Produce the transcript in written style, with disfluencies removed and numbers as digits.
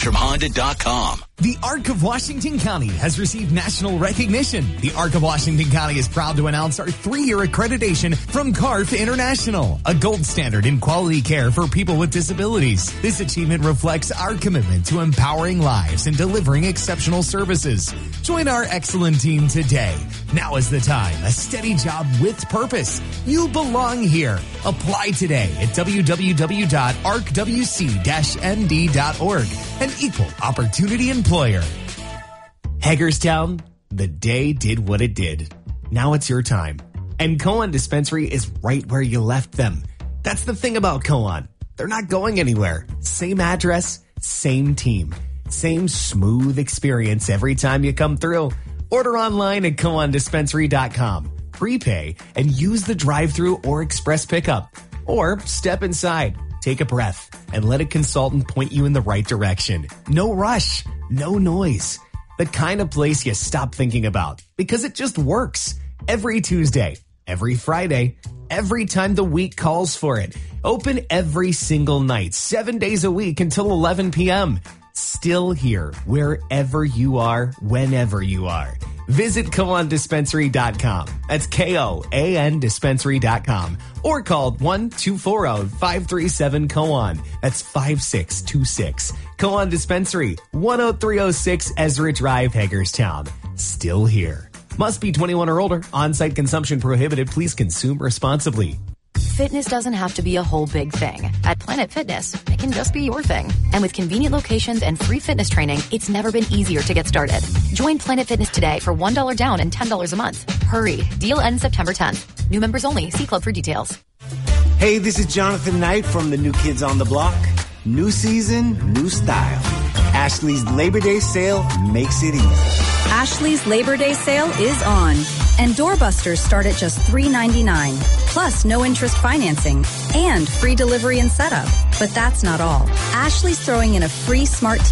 BartramHonda.com. The Arc of Washington County has received national recognition. The Arc of Washington County is proud to announce our 3-year accreditation from CARF International, a gold standard in quality care for people with disabilities. This achievement reflects our commitment to empowering lives and delivering exceptional services. Join our excellent team today. Now is the time. A steady job with purpose. You belong here. Apply today at www.arcwc-nd.org. An equal opportunity employer. Hagerstown, the day did what it did. Now it's your time. And Koan Dispensary is right where you left them. That's the thing about Koan. They're not going anywhere. Same address, same team, same smooth experience every time you come through. Order online at KoanDispensary.com. Prepay and use the drive-thru or express pickup. Or step inside, take a breath, and let a consultant point you in the right direction. No rush, no noise. The kind of place you stop thinking about because it just works. Every Tuesday, every Friday, every time the week calls for it. Open every single night, 7 days a week until 11 p.m. Still here, wherever you are, whenever you are. Visit KoanDispensary.com. That's KOAN Dispensary.com. Or call 1-240-537-KOAN. That's 5626. Koan Dispensary, 10306 Ezra Drive, Hagerstown. Still here. Must be 21 or older. On-site consumption prohibited. Please consume responsibly. Fitness doesn't have to be a whole big thing. At Planet Fitness, it can just be your thing. And with convenient locations and free fitness training, it's never been easier to get started. Join Planet Fitness today for $1 down and $10 a month. Hurry. Deal ends September 10th. New members only. See club for details. Hey, this is Jonathan Knight from the New Kids on the Block. New season, new style. Ashley's Labor Day sale makes it easy. Ashley's Labor Day sale is on. And doorbusters start at just $3.99. Plus no interest financing and free delivery and setup. But that's not all. Ashley's throwing in a free smart